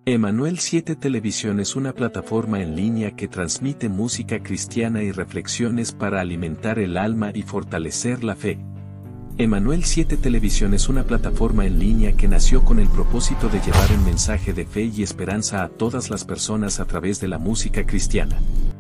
Emanuel 7 Televisión es una plataforma en línea que transmite música cristiana y reflexiones para alimentar el alma y fortalecer la fe. Emanuel 7 Televisión es una plataforma en línea que nació con el propósito de llevar un mensaje de fe y esperanza a todas las personas a través de la música cristiana.